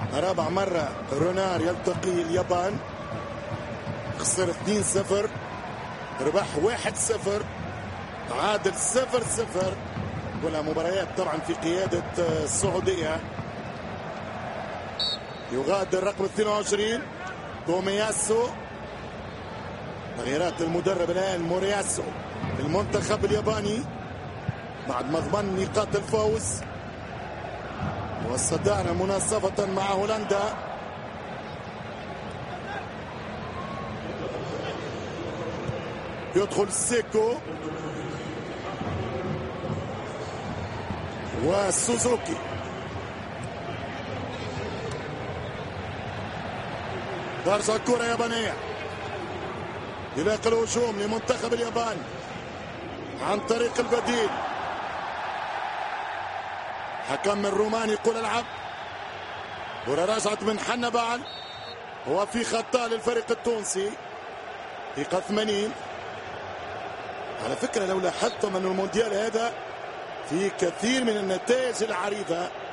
رابع مرة رونار يلتقي اليابان، خسر 2-0، ربح 1-0، عادل 0-0. كلها مباريات طبعا في قيادة السعودية. يغادر رقم 22 تومياسو. تغييرات المدرب الآن مورياسو في المنتخب الياباني بعد ما ضمن نقاط الفوز واستدار مناصفة مع هولندا. يدخل سيكو وسوزوكي. ترجع الكرة يابانية، يلاقي الهجوم لمنتخب اليابان عن طريق البديل. حكم الروماني يقول العب. كرة رجعت من حنبال وفي خطأ للفريق التونسي. دقيقة 80. على فكرة لو لاحظتم أن المونديال هذا في كثير من النتائج العريضة